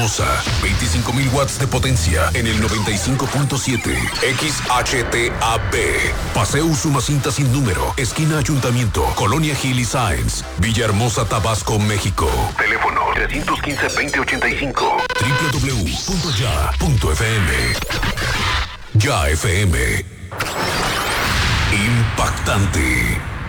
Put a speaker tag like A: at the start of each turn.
A: 25,000 watts de potencia en el 95.7 XHTAB. Paseo Usumacinta sin número, esquina Ayuntamiento, Colonia Gil y Sáenz, Villahermosa, Tabasco, México. Teléfono 315-2085. www.ya.fm. Ya FM. Impactante.